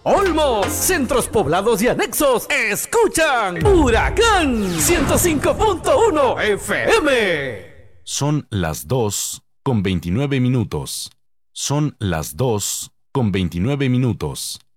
Olmos, centros poblados y anexos, escuchan Huracán 105.1 FM. Son las 2:29. Son las 2:29.